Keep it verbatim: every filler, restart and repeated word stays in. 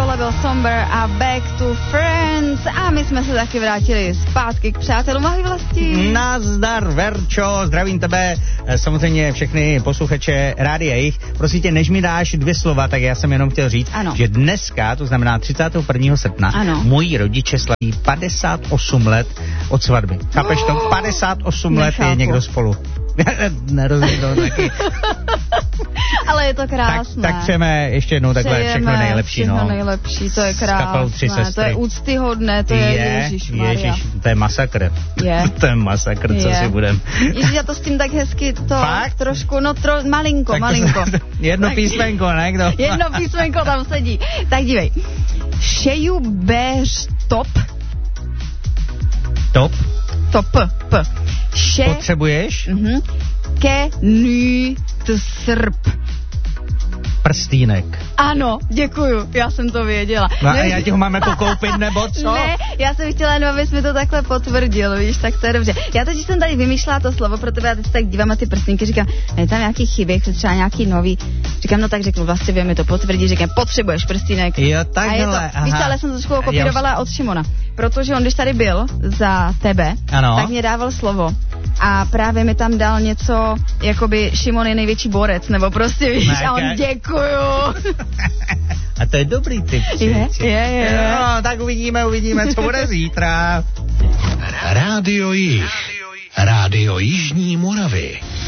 tohle byl Somber a Back to Friends a my jsme se taky vrátili zpátky k přátelům. Ahoj Vlasti. Nazdar, Verčo, zdravím tebe, samozřejmě všechny posluchače Rádia Jich. Prosím tě, než mi dáš dvě slova, tak já jsem jenom chtěl říct, ano. že dneska, to znamená třicátého prvního srpna, ano. moji rodiče slaví padesát osm let od svatby. Chápeš to? padesát osm Nechápu. let je někdo spolu. Nerozumím to taky. Ale je to krásné. Tak, tak přejeme ještě jednou takhle Přejeme všechno nejlepší. všechno no. nejlepší, to je krásné. To je úctyhodné, to je, je ježišmarja. Ježiš, to je masakr. Je. To je masakr, co je. si budem. Ježiš, já to s tím tak hezky, to Fakt? trošku, no tro, malinko, tak malinko. To, jedno tak, písmenko, ne? Kdo? Jedno písmenko tam sedí. Tak dívej. Šeju béř top. Top? Top, p. Še... Potřebuješ? Mhm. Ke nü srb. Prstýnek. Ano, děkuju, já jsem to věděla. No ne, a já ti ho mám jako koupit, nebo co? Ne, já jsem chtěla jenom, abys mi to takhle potvrdil, víš, tak to je dobře. Já teď jsem tady vymýšlela to slovo, pro tebe já teď tak dívám na ty prstínky, říkám, je tam nějaký chyby, třeba nějaký nový. Říkám, no tak řeknu, vlastně vím mi to potvrdí, říkám, potřebuješ prstínek. Jo, takhle. A je to, víš, ale jsem to trošku kopírovala od Šimona, protože on, když tady byl za tebe, ano. tak mě dával slovo. A právě mi tam dal něco, jakoby Šimon je největší borec, nebo prostě víš, a on děkuju. A to je dobrý tip. Je, je, je. No, tak uvidíme, uvidíme, co bude zítra. Rádio Jich. Rádio Jižní Moravy.